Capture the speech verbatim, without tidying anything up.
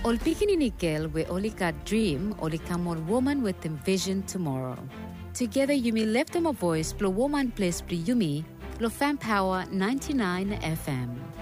Ol pikini nikel we only got dream, only come on woman with them vision tomorrow. Together you may lift them a voice, blow woman place, blow yumi, blow fan power ninety-nine F M.